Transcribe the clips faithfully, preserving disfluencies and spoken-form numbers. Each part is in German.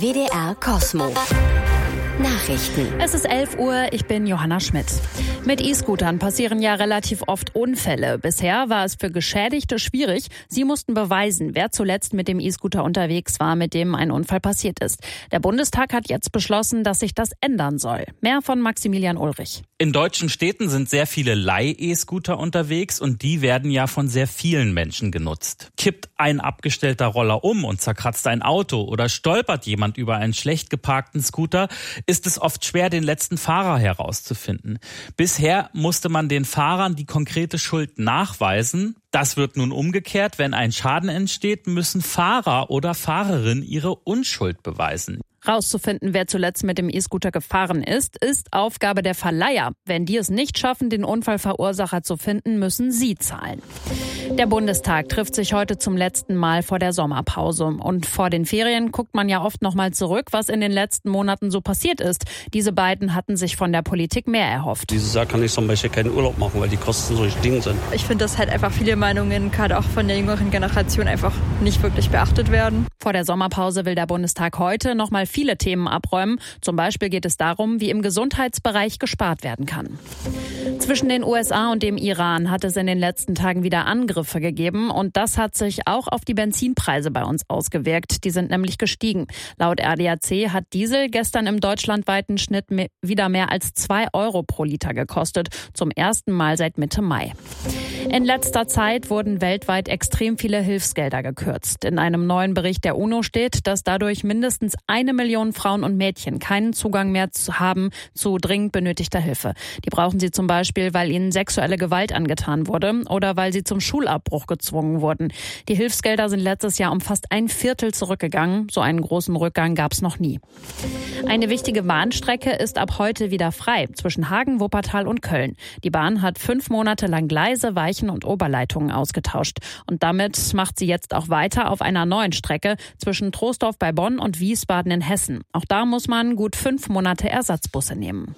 W D R Cosmo. Nachrichten. Es ist elf Uhr, ich bin Johanna Schmidt. Mit E-Scootern passieren ja relativ oft Unfälle. Bisher war es für Geschädigte schwierig. Sie mussten beweisen, wer zuletzt mit dem E-Scooter unterwegs war, mit dem ein Unfall passiert ist. Der Bundestag hat jetzt beschlossen, dass sich das ändern soll. Mehr von Maximilian Ulrich. In deutschen Städten sind sehr viele Leih-E-Scooter unterwegs und die werden ja von sehr vielen Menschen genutzt. Kippt ein abgestellter Roller um und zerkratzt ein Auto oder stolpert jemand über einen schlecht geparkten Scooter, ist es oft schwer, den letzten Fahrer herauszufinden. Bisher musste man den Fahrern die konkrete Schuld nachweisen. Das wird nun umgekehrt. Wenn ein Schaden entsteht, müssen Fahrer oder Fahrerin ihre Unschuld beweisen. Rauszufinden, wer zuletzt mit dem E-Scooter gefahren ist, ist Aufgabe der Verleiher. Wenn die es nicht schaffen, den Unfallverursacher zu finden, müssen sie zahlen. Der Bundestag trifft sich heute zum letzten Mal vor der Sommerpause. Und vor den Ferien guckt man ja oft noch mal zurück, was in den letzten Monaten so passiert ist. Diese beiden hatten sich von der Politik mehr erhofft. Dieses Jahr kann ich zum Beispiel keinen Urlaub machen, weil die Kosten so gestiegen sind. Ich finde, dass halt einfach viele Meinungen, gerade auch von der jüngeren Generation, einfach nicht wirklich beachtet werden. Vor der Sommerpause will der Bundestag heute noch mal viele Themen abräumen. Zum Beispiel geht es darum, wie im Gesundheitsbereich gespart werden kann. Zwischen den U S A und dem Iran hat es in den letzten Tagen wieder Angriffe gegeben. Und das hat sich auch auf die Benzinpreise bei uns ausgewirkt. Die sind nämlich gestiegen. Laut R D A C hat Diesel gestern im deutschlandweiten Schnitt wieder mehr als zwei Euro pro Liter gekostet. Zum ersten Mal seit Mitte Mai. In letzter Zeit wurden weltweit extrem viele Hilfsgelder gekürzt. In einem neuen Bericht der UNO steht, dass dadurch mindestens eine Million Frauen und Mädchen keinen Zugang mehr zu haben zu dringend benötigter Hilfe. Die brauchen sie zum Beispiel, weil ihnen sexuelle Gewalt angetan wurde oder weil sie zum Schulabbruch gezwungen wurden. Die Hilfsgelder sind letztes Jahr um fast ein Viertel zurückgegangen. So einen großen Rückgang gab es noch nie. Eine wichtige Bahnstrecke ist ab heute wieder frei zwischen Hagen, Wuppertal und Köln. Die Bahn hat fünf Monate lang Gleise, Weichen und Oberleitungen ausgetauscht. Und damit macht sie jetzt auch weiter auf einer neuen Strecke zwischen Troisdorf bei Bonn und Wiesbaden in Hessen. Auch da muss man gut fünf Monate Ersatzbusse nehmen.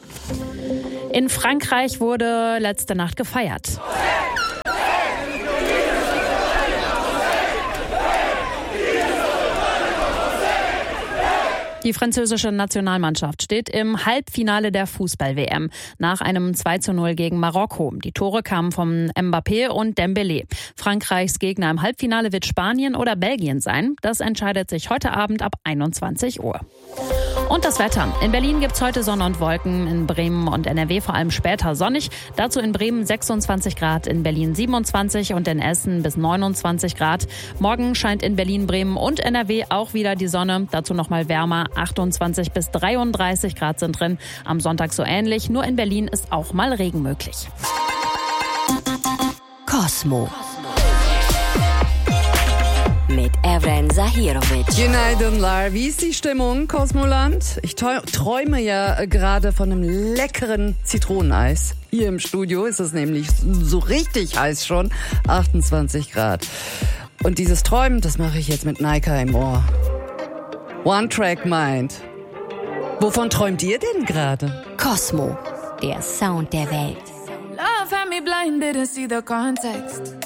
In Frankreich wurde letzte Nacht gefeiert. Die französische Nationalmannschaft steht im Halbfinale der Fußball-W M nach einem zwei zu null gegen Marokko. Die Tore kamen von Mbappé und Dembélé. Frankreichs Gegner im Halbfinale wird Spanien oder Belgien sein. Das entscheidet sich heute Abend ab einundzwanzig Uhr. Und das Wetter. In Berlin gibt's heute Sonne und Wolken, in Bremen und N R W vor allem später sonnig. Dazu in Bremen sechsundzwanzig Grad, in Berlin siebenundzwanzig und in Essen bis neunundzwanzig Grad. Morgen scheint in Berlin, Bremen und N R W auch wieder die Sonne. Dazu nochmal wärmer, achtundzwanzig bis dreiunddreißig Grad sind drin. Am Sonntag so ähnlich, nur in Berlin ist auch mal Regen möglich. Cosmo. Mit Evren Zahirovic. Günaydınlar. Wie ist die Stimmung, Cosmoland? Ich träume ja gerade von einem leckeren Zitroneneis. Hier im Studio ist es nämlich so richtig heiß schon. achtundzwanzig Grad. Und dieses Träumen, das mache ich jetzt mit Naika im Ohr. One Track Mind. Wovon träumt ihr denn gerade? Cosmo, der Sound der Welt. Love had me blind, didn't see the context.